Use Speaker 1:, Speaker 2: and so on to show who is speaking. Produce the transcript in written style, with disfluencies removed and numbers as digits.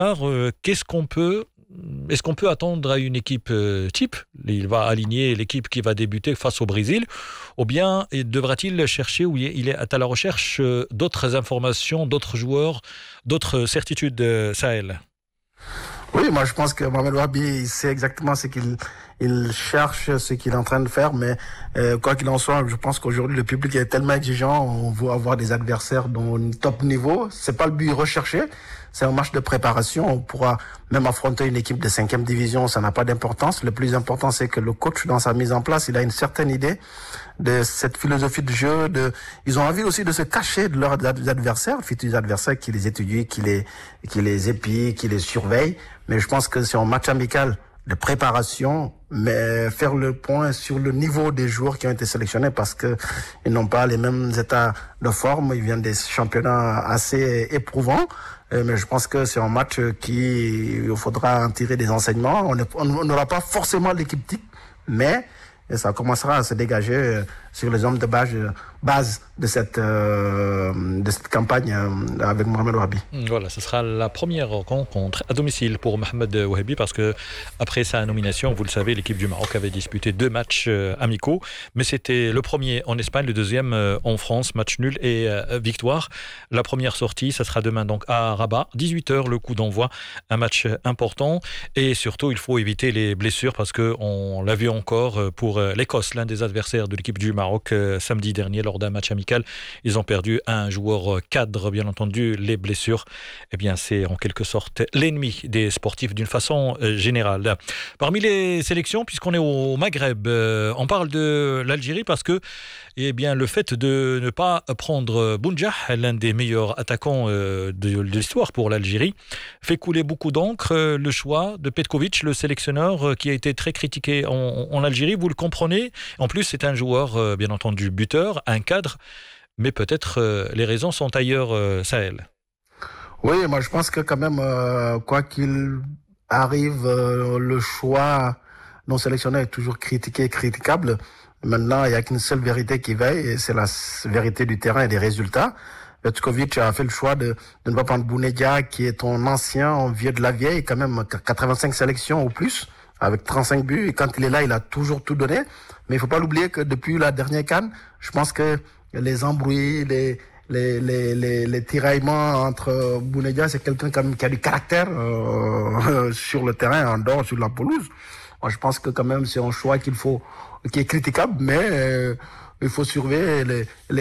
Speaker 1: Est-ce qu'on peut attendre à une équipe type? Il va aligner l'équipe qui va débuter face au Brésil, ou bien devra-t-il chercher ou il est à la recherche d'autres informations, d'autres joueurs, d'autres certitudes, Sahel?
Speaker 2: Oui, moi je pense que Mohamed Wahabi il sait exactement ce qu'il cherche, ce qu'il est en train de faire, mais quoi qu'il en soit, je pense qu'aujourd'hui le public est tellement exigeant, on veut avoir des adversaires dans un top niveau, c'est pas le but recherché, c'est un match de préparation, on pourra même affronter une équipe de 5e division, ça n'a pas d'importance, le plus important c'est que le coach dans sa mise en place, il a une certaine idée de cette philosophie de jeu, ils ont envie aussi de se cacher de leurs adversaires, futurs adversaires qui les étudient, qui les épient, qui les surveillent. Mais je pense que c'est un match amical de préparation, mais faire le point sur le niveau des joueurs qui ont été sélectionnés parce que ils n'ont pas les mêmes états de forme, ils viennent des championnats assez éprouvants. Mais je pense que c'est un match il faudra en tirer des enseignements. On n'aura pas forcément l'équipe type, mais ça commencera à se dégager sur les hommes de base de cette campagne avec Mohamed Wahabi.
Speaker 1: Voilà, ce sera la première rencontre à domicile pour Mohamed Wahabi parce que après sa nomination, vous le savez, l'équipe du Maroc avait disputé 2 matchs amicaux, mais c'était le premier en Espagne, le deuxième en France, match nul et victoire. La première sortie, ça sera demain donc à Rabat, 18h le coup d'envoi, un match important et surtout il faut éviter les blessures parce que on l'a vu encore pour l'Écosse, l'un des adversaires de l'équipe du Maroc samedi dernier lors d'un match amical. Ils ont perdu un joueur cadre, bien entendu. Les blessures, eh bien, c'est en quelque sorte l'ennemi des sportifs d'une façon générale. Parmi les sélections, puisqu'on est au Maghreb, on parle de l'Algérie parce que eh bien, le fait de ne pas prendre Bounjah, l'un des meilleurs attaquants de l'histoire pour l'Algérie, fait couler beaucoup d'encre. Le choix de Petkovic, le sélectionneur qui a été très critiqué en Algérie, vous le comprenez. En plus, c'est un joueur, bien entendu, buteur, un cadre, mais peut-être les raisons sont ailleurs, Sahel.
Speaker 2: Oui, moi je pense que quand même, quoi qu'il arrive, le choix non sélectionné est toujours critiquable. Maintenant, il n'y a qu'une seule vérité qui veille, et c'est la vérité du terrain et des résultats. Petkovic a fait le choix de ne pas prendre Bounedjah, qui est un ancien, un vieux de la vieille, quand même 85 sélections ou plus, avec 35 buts. Et quand il est là, il a toujours tout donné. Mais il faut pas l'oublier que depuis la dernière CAN, je pense que les embrouilles, les tiraillements entre Bounedjah, c'est quelqu'un quand même qui a du caractère sur le terrain, en dehors, sur la pelouse. Moi, je pense que quand même c'est un choix qui est critiquable, mais il faut surveiller les